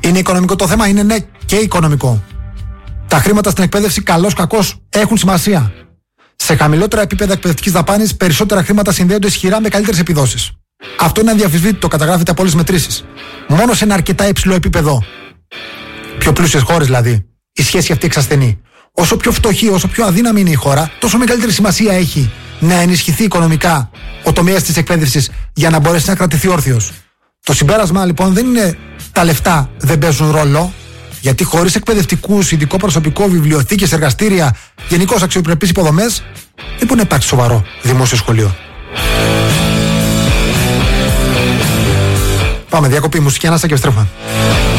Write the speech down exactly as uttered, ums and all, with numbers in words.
Είναι οικονομικό το θέμα? Είναι ναι και οικονομικό. Τα χρήματα στην εκπαίδευση, καλώς κακώς, έχουν σημασία. Σε χαμηλότερα επίπεδα εκπαιδευτικής δαπάνης, περισσότερα χρήματα συνδέονται ισχυρά με καλύτερες επιδόσεις. Αυτό είναι αδιαφυσβήτητο, καταγράφεται από όλες τις μετρήσεις. Μόνο σε ένα αρκετά υψηλό επίπεδο, πιο πλούσιες χώρες δηλαδή, η σχέση αυτή εξασθενεί. Όσο πιο φτωχή, όσο πιο αδύναμη είναι η χώρα, τόσο μεγαλύτερη σημασία έχει να ενισχυθεί οικονομικά ο τομέας της εκπαίδευσης για να μπορέσει να κρατηθεί όρθιος. Το συμπέρασμα λοιπόν δεν είναι τα λεφτά δεν παίζουν ρόλο, γιατί χωρίς εκπαιδευτικούς, ειδικό προσωπικό, βιβλιοθήκες, εργαστήρια, γενικώς αξιοπρεπείς υποδομές, δεν μπορεί να υπάρξει σοβαρό δημόσιο σχολείο. Πάμε διακοπή μουσική, ανάσα και επιστρέφουμε.